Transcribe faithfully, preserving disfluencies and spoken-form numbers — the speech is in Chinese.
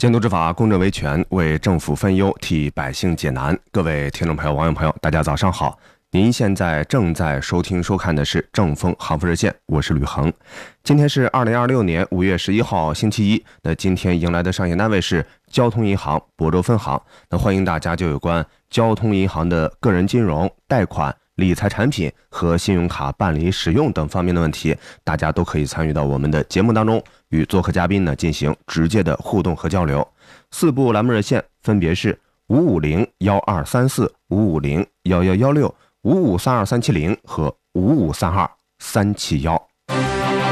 监督执法，公正维权，为政府分忧，替百姓解难。各位听众朋友、网友朋友，大家早上好！您现在正在收听、收看的是正风航服热线，我是吕恒。今天是二零二六年五月十一号，星期一。那今天迎来的上线单位是交通银行亳州分行。那欢迎大家就有关交通银行的个人金融、贷款、理财产品和信用卡办理使用等方面的问题，大家都可以参与到我们的节目当中，与做客嘉宾呢进行直接的互动和交流。四部栏目热线分别是五五零幺二三四、五五零幺幺幺六、五五三二三七零和五五三二三七幺。